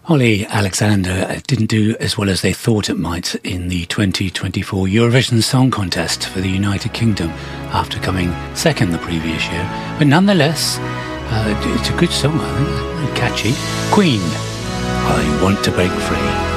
Holly Alexander didn't do as well as they thought it might in the 2024 Eurovision Song Contest for the United Kingdom after coming second the previous year. But nonetheless, it's a good song, I think. Catchy. Queen, I Want to Break Free.